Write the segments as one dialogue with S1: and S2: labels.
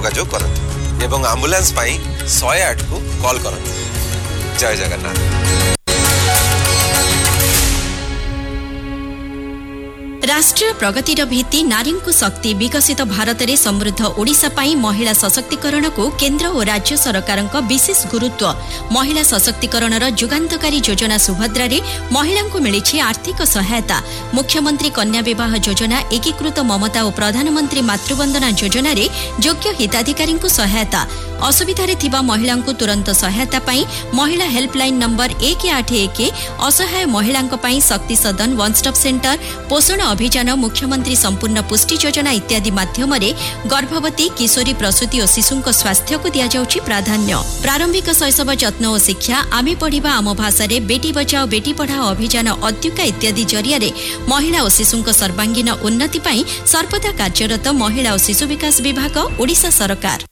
S1: जोगाजोग करंतु एवं एम्बुलेंस पाई 108 को कॉल करंतु। जय जगन्नाथ।
S2: राष्ट्रीय प्रगतिर भित्ति नारी को शक्ति विकसित भारत में समृद्ध ओडिशा पाई महिला सशक्तिकरण को केंद्र और राज्य सरकार विशेष गुरुत्व। महिला सशक्तिकरण जुगान्तकारी योजना सुभद्रा रे महिला को मिली आर्थिक सहायता। मुख्यमंत्री कन्या विवाह योजना, एकीकृत ममता और प्रधानमंत्री मातृवंदना योजना रे योग्य हिताधिकारी को सहायता। असुविधा थिबा महिला को तुरंत सहायता पाई महिला हेल्पलाइन नंबर 181, असहाय महिला शक्ति सदन, वन स्टॉप सेंटर, पोषण अभियान, मुख्यमंत्री संपूर्ण पुष्टि योजना इत्यादि माध्यम गर्भवती, किशोरी, प्रसूति और शिशुक स्वास्थ्य को दि जाउछि प्राधान्य। प्रारंभिक शैशव जत्न और शिक्षा, आमे पढ़िबा आम भाषा रे, बेटी बचाओ बेटी पढ़ाओ अभियान अद्युका इत्यादि जरिया महिला और शिशुक सर्वांगीन उन्नति पाई सर्वदा कार्यरत महिला और शिशु विकास विभाग, ओडिशा सरकार।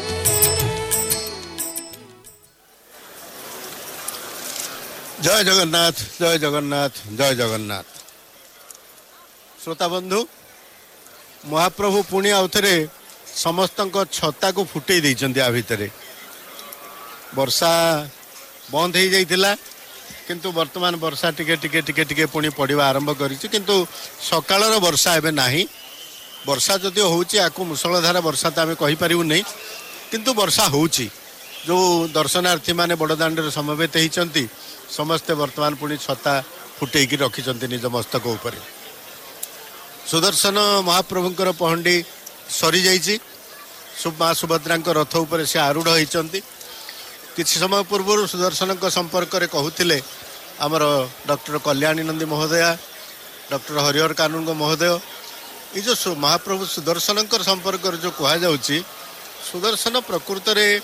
S3: जय जगन्नाथ, जय जगन्नाथ, जय जगन्नाथ। श्रोता बंधु, महाप्रभु पुणी आउथरे समस्त छता को फुटे देइचंती। आ भितरे वर्षा बंद हो जाइतिला, किंतु वर्तमान वर्षा टिके टिके टिके टिके पुणी पड़िबा आरंभ करिछि। किंतु सकाळर वर्षा एबे नाही। वर्षा जदि होउछि आकु मुसलधारा वर्षा त आमे कहि परिबु नै, किंतु वर्षा होउछि। जो दर्शनार्थी माने बड़दाण्डरे समवेत होइचंती समस्ते वर्तमान पुणी छता फुटेकी रखिचंती निज मस्तक उपरे। सुदर्शन महाप्रभुंकर पहंडी सरी जाइछि। माँ सुभद्रांक रथ उपरे से आरूढ़ होइचंती। किछि समय पूर्व सुदर्शन संपर्क में कहूथिले आमर डॉक्टर कल्याणी नंदी महोदया, डॉक्टर हरिहर कानून महोदय। ये जो महाप्रभु सुदर्शन संपर्क जो कह जाउछि, सुदर्शन प्रकृत रे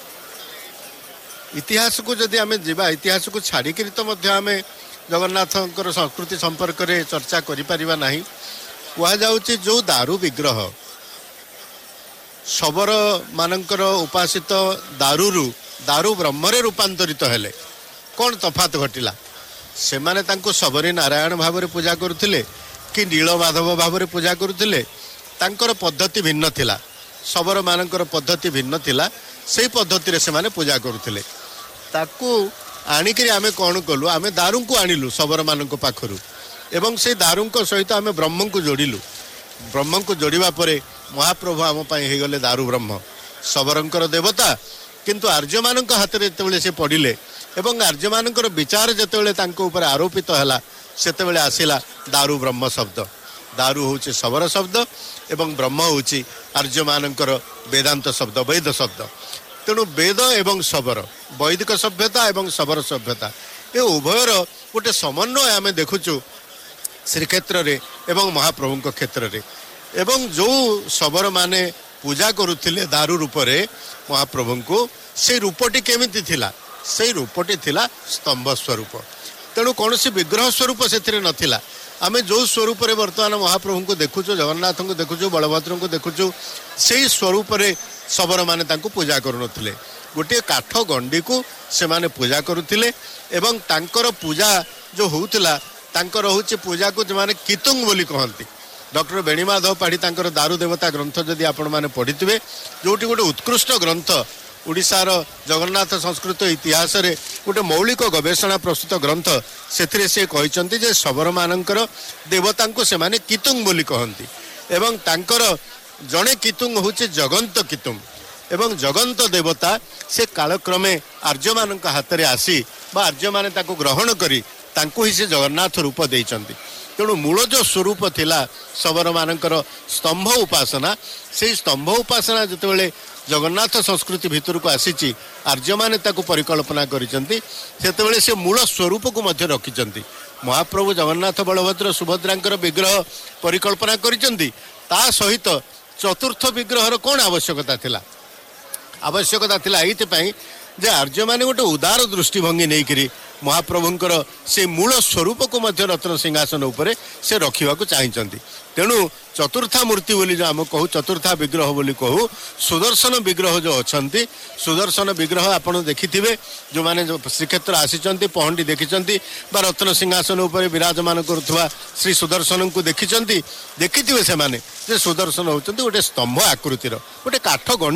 S3: इतिहास को जदि आमे जीवा, इतिहास को छाड़िक तो आमे जगन्नाथंकर संस्कृति संपर्क में चर्चा करि परिबा नाही। कह जाउछि जो दारू विग्रह शबर मानकर उपासित दारू ब्रह्मरे रूपांतरित हेले कौन तफात घटिला। से माने तांको सबरी नारायण भाव में पूजा करुथिले कि नीलमाधव भाव में पूजा करुथिले, तांकर पद्धति भिन्न थिला। शबर मानकर पद्धति भिन्न थिला, सेही पद्धति रे से माने पूजा करुथिले। ताकू आनिकरी आमे कौन कलु, आमे दारू को आनिलु शबर मानक पाखरु एवं से दारू सहित आमे ब्रह्म को जोड़िलु। ब्रह्म को जोड़िबा परे महाप्रभु आम पाई हे गले दारू ब्रह्म, शबरंकर देवता। किंतु आर्य मानक हाथ में जेतेबेले से पड़िले एवं आर्य मानकर विचार जेतेबेले तांको ऊपर आरोपित हैला, सेतेबेले आसिला दारू ब्रह्म शब्द। दारू होउछि शबर शब्द एवं ब्रह्म होउछि आर्य मानकर वेदांत शब्द, वैद शब्द। तेणु वेद एवं शबर, वैदिक सभ्यता एवं शबर सभ्यता, ये उभयर गोटे समन्वय आमे देखुचु श्रीक्षेत्र रे एवं महाप्रभु क्षेत्र रे। एवं जो शबर माने पूजा करुथिले दारू रूप रे महाप्रभु को, से रूपटी केमिति थिला, से रूपटी थिला स्तंभ स्वरूप। तेणु कौन सी विग्रह स्वरूप से नथिला। आमे जो स्वरूप रे वर्तमान महाप्रभु को देखुचु, जगन्नाथ को देखुचु, बलभद्र को देखुचु, से स्वरूप रे शबर माने तांको पूजा करुनथिले। गोटे काठ गंडी को से माने पूजा करुथिले एवं तांकर पूजा जो होउथिला, तांकर होउछि पूजा को माने कितुंग बोली कहंती। डॉक्टर बेणीमाधव पाढ़ी तांकर दारू देवता ग्रंथ जदि आपण माने पढ़िथिबे, जोटी गोटे उत्कृष्ट ग्रंथ ओडिशार जगन्नाथ संस्कृत इतिहास रे गोटे मौलिक गवेषणा प्रस्तुत ग्रंथ, सेथिरे से कहिसंती जे शबर मानकर देवता को से माने कितुंग बोली कहंती एवं तांकर जणे कितुंग होउछि जगंत कितुंग। एवं जगंत देवता से कालक्रमे आर्य मानक हाथ में आसी बा आर्य माने ताको ग्रहण करी तांको ही से जगन्नाथ रूप देइचंती। तेणु मूल जो स्वरूप थिला शबर मानकर स्तंभ उपासना, से स्तंभ उपासना जितेबाला जगन्नाथ संस्कृति भितर को आसी आर्य माने ताको परिकल्पना करिसंती, सेतेबेले से मूल स्वरूप को मध्य रखिसंती। महाप्रभु जगन्नाथ बलभद्र सुभद्रांकर विग्रह परिकल्पना करिसंती, ता सहित चतुर्थ विग्रहर कौन आवश्यकता थिला। आवश्यकता थिला एइथिपाई जे आर्य माने गोटे उदार दृष्टिभंगी नहीं करी महाप्रभुंकर से मूल स्वरूप को मध्य रत्न सिंहासन उपरे से रखिबा को चाहिचंती। तेणु चतुर्था मूर्ति बोली जो आम कहू, चतुर्था विग्रह बोली कहू, सुदर्शन विग्रह जो अछंती, सुदर्शन विग्रह आपण देखिथिबे, जो माने जो श्रीक्षेत्र आसीचंती पहंडी देखिचंती बा रत्न सिंहासन उपरे विराजमान करुथुवा श्री सुदर्शन को देखिचंती, देखिथिबे से माने जे सुदर्शन होचंती गोटे स्तंभ आकृतिर गोटे काठ